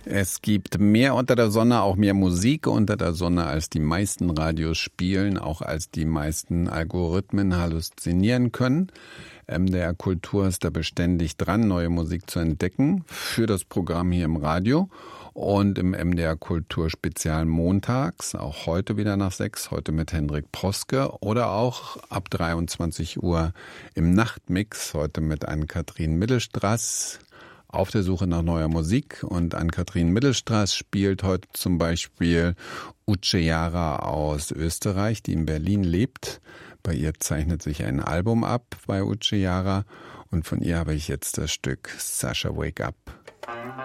Es gibt mehr unter der Sonne, auch mehr Musik unter der Sonne, als die meisten Radios spielen, auch als die meisten Algorithmen halluzinieren können. MDR Kultur ist da beständig dran, neue Musik zu entdecken für das Programm hier im Radio. Und im MDR Kultur Spezial montags, auch heute wieder nach 6, heute mit Hendrik Proske oder auch ab 23 Uhr im Nachtmix, heute mit Ann-Kathrin Mittelstraß. Auf der Suche nach neuer Musik, und Ann-Kathrin Mittelstraß spielt heute zum Beispiel Uce Jara aus Österreich, die in Berlin lebt. Bei ihr zeichnet sich ein Album ab, bei Uce Jara, und von ihr habe ich jetzt das Stück Sascha Wake Up.